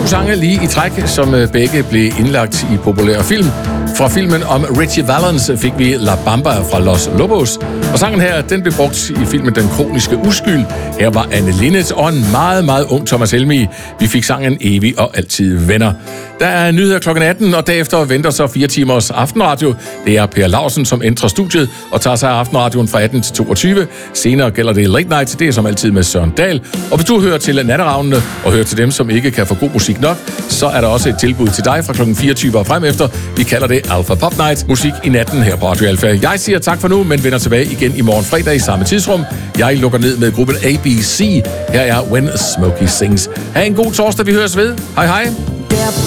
sange lige i træk, som begge blev indlagt i populære film. Fra filmen om Richie Valens fik vi La Bamba fra Los Lobos. Og sangen her, den blev brugt i filmen Den Kroniske Uskyld. Her var Anne Linnet og en meget, meget ung Thomas Helmig. Vi fik sangen Evig og altid venner. Der er nyheder kl. 18, og derefter venter så 4 timers aftenradio. Det er Per Lausen, som ændrer studiet og tager sig af aftenradioen fra 18 til 22. Senere gælder det Late Night, det er som altid med Søren Dahl. Og hvis du hører til Natteravnene og hører til dem, som ikke kan få god musik nok, så er der også et tilbud til dig fra kl. 24 og frem efter. Vi kalder det Alpha Pop Night. Musik i natten her på Radio Alpha. Jeg siger tak for nu, men vender tilbage igen i morgen fredag i samme tidsrum. Jeg lukker ned med gruppen ABC. Her er When Smokey Sings. Ha' en god torsdag, vi høres ved. Hej hej.